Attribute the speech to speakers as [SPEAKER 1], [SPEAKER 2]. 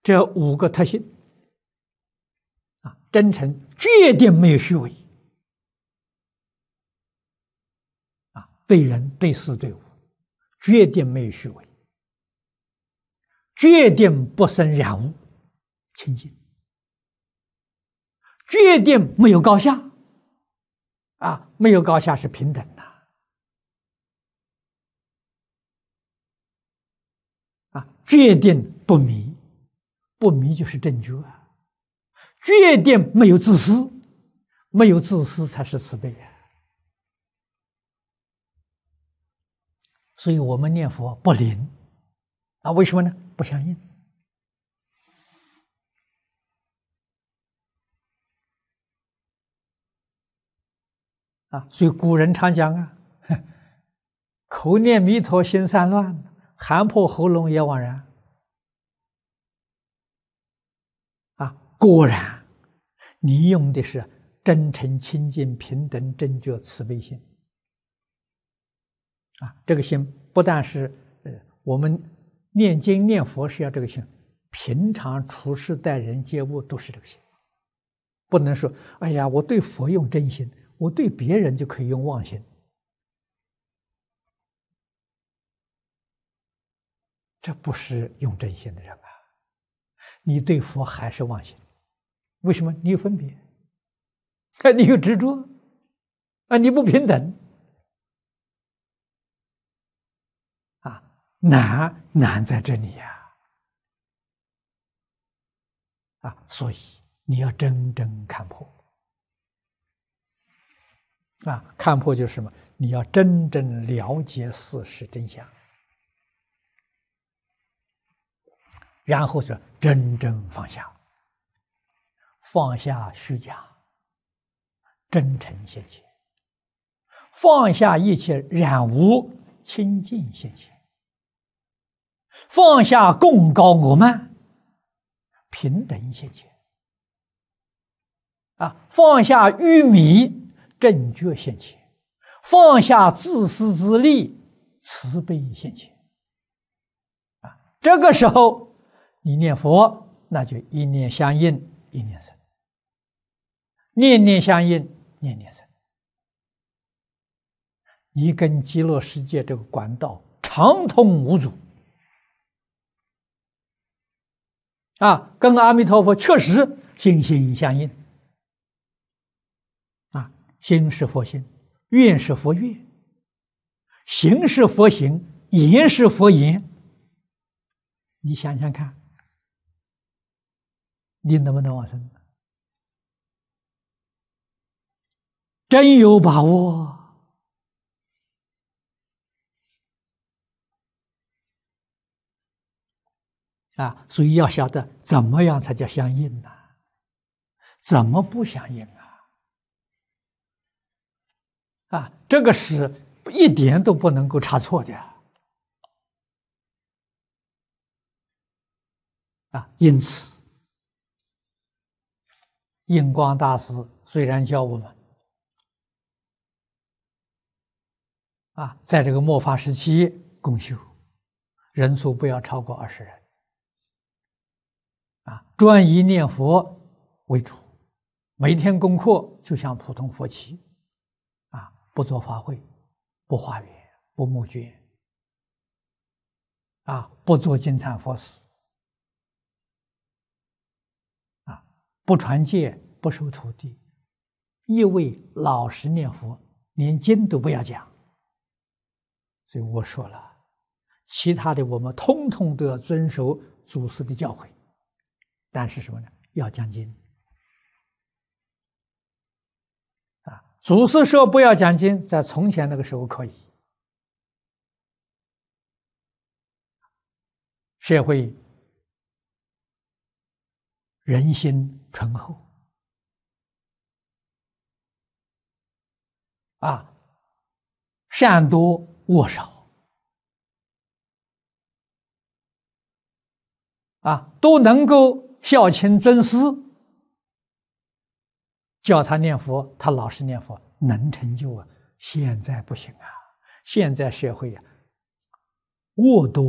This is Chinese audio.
[SPEAKER 1] 这5个特性啊，真诚决定没有虚伪啊，对人对事对物决定没有虚伪，决定不生染污清净，决定没有高下啊，没有高下是平等的啊，决定不迷，不迷就是正觉啊，决定没有自私，没有自私才是慈悲啊。所以我们念佛不灵啊，为什么呢？不相应啊。所以古人常讲啊，口念弥陀心散乱，喊破喉咙也枉然啊。果然你用的是真诚清净平等正觉慈悲心啊，这个心不但是我们念经念佛是要这个心，平常处事待人接物都是这个心，不能说哎呀我对佛用真心，我对别人就可以用妄心，这不是用真心的人啊，你对佛还是妄心，为什么？你有分别，你有执着啊，你不平等啊，难在这里呀啊，所以你要真正看破啊，看破就是什么？你要真正了解事实真相，然后是真正放下，放下虚假，真诚现前，放下一切染污，清净现前，放下贡高我慢，平等现前啊，放下愚迷，正觉现前，放下自私自利，慈悲现前啊。这个时候你念佛，那就一念相应一念生，念念相应念念生，你跟极乐世界这个管道畅通无阻啊，跟阿弥陀佛确实心心相印啊，心是佛心，愿是佛愿，行是佛行，言是佛言。你想想看，你能不能往生？真有把握啊！所以要晓得怎么样才叫相应呢？怎么不相应啊？啊，这个是一点都不能够差错的啊！因此，印光大师虽然教我们啊，在这个末法时期共修，人数不要超过20人啊，专以念佛为主，每天功课就像普通佛期啊，不做法会，不化缘，不募捐啊，不做金蝉佛事啊，不传戒，不收徒弟，一味老实念佛，连经都不要讲。所以我说了，其他的我们通通都要遵守祖师的教诲，但是什么呢？要讲经啊！祖师说不要讲经，在从前那个时候可以，社会人心淳厚啊，善多恶少啊，都能够孝亲尊师，叫他念佛，他老实念佛，能成就啊。现在不行啊，现在社会啊，恶多